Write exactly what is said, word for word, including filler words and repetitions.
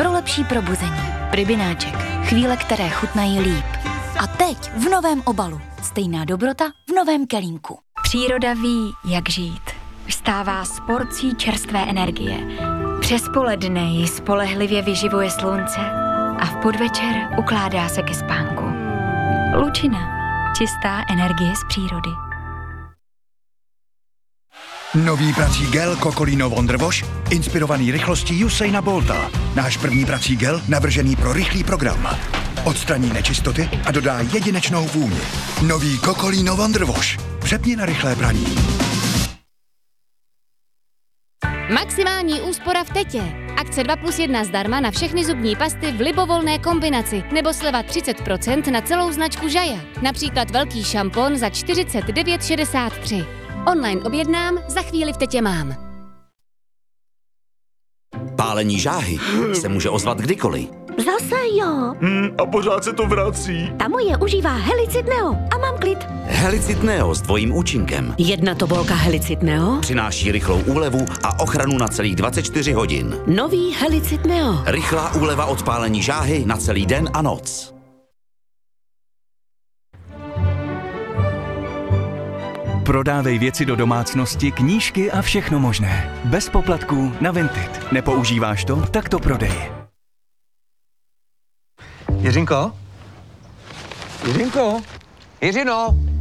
pro lepší probuzení. Rybináček. Chvíle, které chutnají líp. A teď v novém obalu. Stejná dobrota v novém kelímku. Příroda ví, jak žít. Vstává s porcí čerstvé energie. Přes poledne ji spolehlivě vyživuje slunce a v podvečer ukládá se ke spánku. Lučina. Čistá energie z přírody. Nový prací gel Cocolino Wonder Wash, inspirovaný rychlostí Usaina Bolta. Náš první prací gel navržený pro rychlý program. Odstraní nečistoty a dodá jedinečnou vůni. Nový Cocolino Wonder Wash. Přepni na rychlé praní. Maximální úspora v Tetě. Akce dva plus jedna zdarma na všechny zubní pasty v libovolné kombinaci nebo sleva třicet procent na celou značku Jaja. Například velký šampon za čtyřicet devět šedesát tři. Online objednám, za chvíli v Tetě mám. Pálení žáhy se může ozvat kdykoliv. Zase jo. Hmm, a pořád se to vrací. Ta moje užívá Helicid Neo a mám klid. Helicid Neo s dvojím účinkem. Jedna tobolka Helicid Neo Přináší rychlou úlevu a ochranu na celých dvacet čtyři hodin. Nový Helicid Neo. Rychlá úleva od pálení žáhy na celý den a noc. Prodávej věci do domácnosti, knížky a všechno možné. Bez poplatků na Vinted. Nepoužíváš to? Tak to prodej. Jiřinko? Jiřinko? Jiřino?